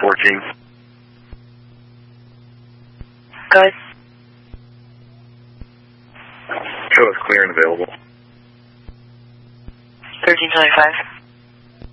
14. Go ahead. Show is clear and available. 1325.